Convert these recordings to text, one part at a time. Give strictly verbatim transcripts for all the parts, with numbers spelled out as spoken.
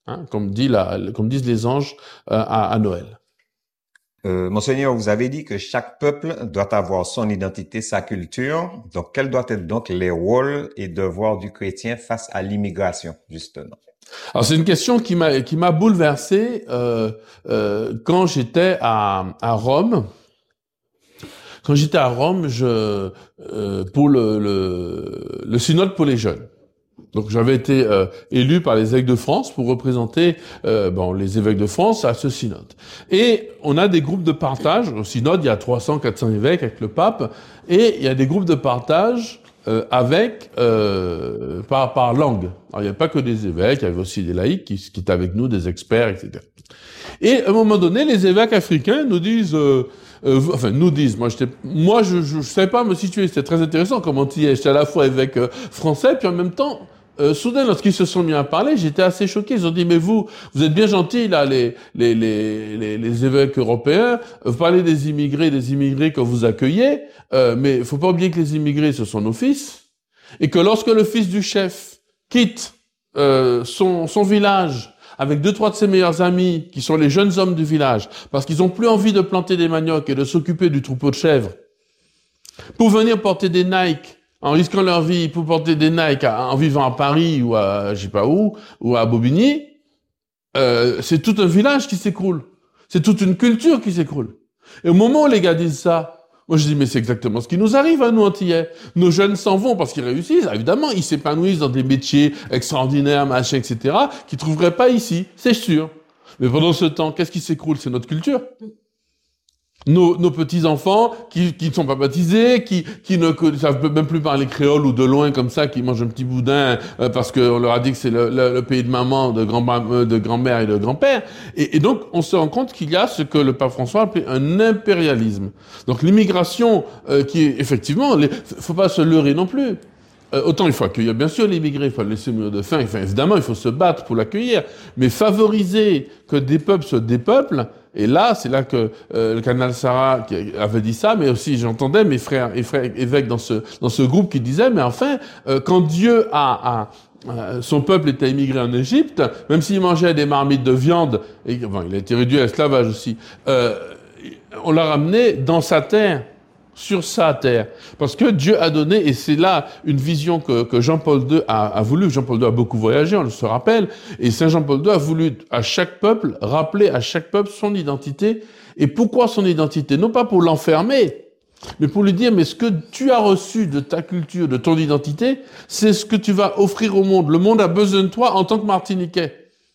hein, comme, dit la, comme disent les anges euh, à, à Noël. Euh, Monseigneur, vous avez dit que chaque peuple doit avoir son identité, sa culture. Donc, quels doivent être donc les rôles et devoirs du chrétien face à l'immigration, justement? Alors, c'est une question qui m'a qui m'a bouleversé euh, euh, quand j'étais à, à Rome. Quand j'étais à Rome, je euh, pour le, le le synode pour les jeunes. Donc j'avais été euh, élu par les évêques de France pour représenter euh, bon les évêques de France à ce synode. Et on a des groupes de partage. Au synode, il y a trois cents, quatre cents évêques avec le pape, et il y a des groupes de partage euh, avec euh, par par langue. Alors il n'y a pas que des évêques, il y avait aussi des laïcs qui, qui étaient avec nous, des experts, et cetera. Et à un moment donné, les évêques africains nous disent euh, Euh, enfin, nous disent, moi, j'étais, moi, je, je, je savais pas me situer. C'était très intéressant comment tu y es. J'étais à la fois évêque euh, français, puis en même temps, euh, soudain, lorsqu'ils se sont mis à parler, j'étais assez choqué. Ils ont dit, mais vous, vous êtes bien gentils, là, les, les, les, les, les évêques européens. Vous parlez des immigrés, des immigrés que vous accueillez, euh, mais il faut pas oublier que les immigrés, ce sont nos fils. Et que lorsque le fils du chef quitte euh, son, son village, avec deux, trois de ses meilleurs amis, qui sont les jeunes hommes du village, parce qu'ils ont plus envie de planter des maniocs et de s'occuper du troupeau de chèvres, pour venir porter des Nike, en risquant leur vie, pour porter des Nike en vivant à Paris ou à, je sais pas où, ou à Bobigny, euh, c'est tout un village qui s'écroule. C'est toute une culture qui s'écroule. Et au moment où les gars disent ça, moi, je dis, mais c'est exactement ce qui nous arrive à nous, Antillais. Nos jeunes s'en vont parce qu'ils réussissent. Évidemment, ils s'épanouissent dans des métiers extraordinaires, machin, et cetera, qu'ils trouveraient pas ici. C'est sûr. Mais pendant ce temps, qu'est-ce qui s'écroule? C'est notre culture. Nos, nos petits-enfants qui, qui ne sont pas baptisés, qui, qui ne savent même plus parler créole ou de loin comme ça, qui mangent un petit boudin euh, parce qu'on leur a dit que c'est le, le, le pays de maman, de, grand, de grand-mère et de grand-père. Et, et donc, on se rend compte qu'il y a ce que le pape François appelait un impérialisme. Donc, l'immigration euh, qui est effectivement... Il ne faut pas se leurrer non plus. Euh, autant il faut accueillir bien sûr l'immigré, il faut le laisser mourir de faim, enfin, évidemment il faut se battre pour l'accueillir, mais favoriser que des peuples se dépeuplent, et là c'est là que euh, le cardinal Sarah qui avait dit ça, mais aussi j'entendais mes frères et frères évêques dans ce dans ce groupe qui disaient, mais enfin euh, quand Dieu a, a euh, son peuple était immigré en Égypte, même s'il mangeait des marmites de viande, et bon, il a été réduit à l'esclavage aussi, euh, on l'a ramené dans sa terre, sur sa terre. Parce que Dieu a donné, et c'est là une vision que, que Jean-Paul deux a, a voulu. Jean-Paul deux a beaucoup voyagé, on le se rappelle, et Saint Jean-Paul deux a voulu à chaque peuple, rappeler à chaque peuple son identité. Et pourquoi son identité? Non pas pour l'enfermer, mais pour lui dire, mais ce que tu as reçu de ta culture, de ton identité, c'est ce que tu vas offrir au monde. Le monde a besoin de toi en tant que Martiniquais.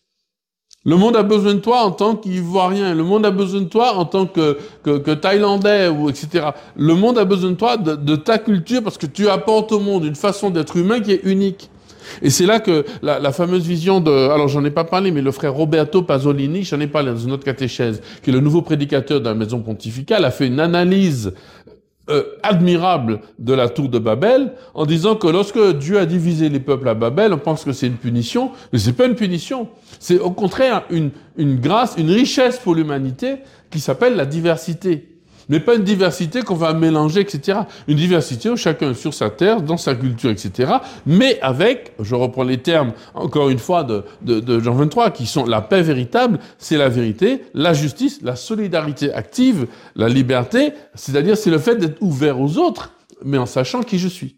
Le monde a besoin de toi en tant qu'Ivoirien. Le monde a besoin de toi en tant que, que, que Thaïlandais, ou et cetera. Le monde a besoin de toi, de, de ta culture, parce que tu apportes au monde une façon d'être humain qui est unique. Et c'est là que la, la fameuse vision de... Alors, j'en ai pas parlé, mais le frère Roberto Pasolini, j'en ai parlé dans une autre catéchèse, qui est le nouveau prédicateur de la maison pontificale, a fait une analyse Euh, admirable de la tour de Babel, en disant que lorsque Dieu a divisé les peuples à Babel, on pense que c'est une punition, mais c'est pas une punition. C'est au contraire une, une grâce, une richesse pour l'humanité qui s'appelle la diversité. Mais pas une diversité qu'on va mélanger, et cetera. Une diversité où chacun est sur sa terre, dans sa culture, et cetera. Mais avec, je reprends les termes, encore une fois, de, de, de Jean vingt-trois, qui sont la paix véritable, c'est la vérité, la justice, la solidarité active, la liberté, c'est-à-dire c'est le fait d'être ouvert aux autres, mais en sachant qui je suis.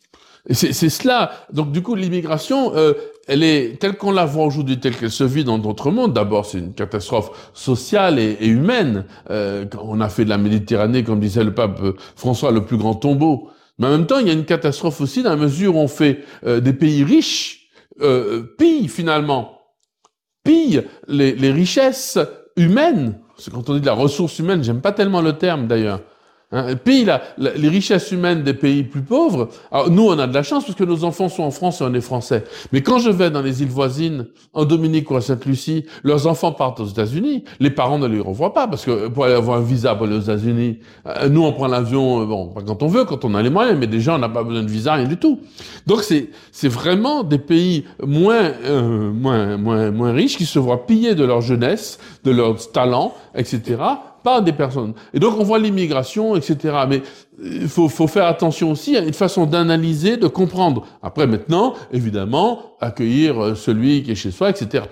Et c'est, c'est cela. Donc du coup, l'immigration, euh, elle est telle qu'on la voit aujourd'hui, telle qu'elle se vit dans d'autres mondes. D'abord, c'est une catastrophe sociale et, et humaine. Euh, on a fait de la Méditerranée, comme disait le pape François, le plus grand tombeau. Mais en même temps, il y a une catastrophe aussi dans la mesure où on fait euh, des pays riches euh, pillent finalement, pillent les, les richesses humaines. C'est quand on dit de la ressource humaine, j'aime pas tellement le terme d'ailleurs. Hein, puis la, la, les richesses humaines des pays plus pauvres, alors nous on a de la chance parce que nos enfants sont en France et on est français. Mais quand je vais dans les îles voisines, en Dominique ou à Sainte-Lucie, leurs enfants partent aux États-Unis, les parents ne les revoient pas parce que pour aller avoir un visa pour aller aux États-Unis, euh, nous on prend l'avion, euh, bon, pas quand on veut, quand on a les moyens, mais déjà on n'a pas besoin de visa, rien du tout. Donc c'est c'est vraiment des pays moins euh, moins moins moins riches qui se voient piller de leur jeunesse, de leurs talents, et cetera par des personnes. Et donc, on voit l'immigration, et cetera. Mais il faut, faut faire attention aussi à une façon d'analyser, de comprendre. Après, maintenant, évidemment, accueillir celui qui est chez soi, et cetera.